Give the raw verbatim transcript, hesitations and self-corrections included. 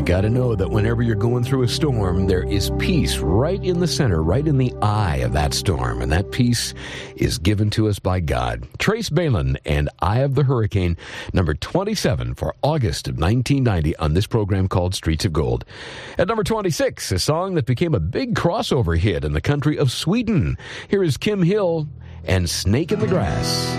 You got to know that whenever you're going through a storm, there is peace right in the center, right in the eye of that storm. And that peace is given to us by God. Trace Balin and Eye of the Hurricane, number twenty-seven for August of nineteen ninety on this program called Streets of Gold. At number twenty-six, a song that became a big crossover hit in the country of Sweden. Here is Kim Hill and Snake in the Grass.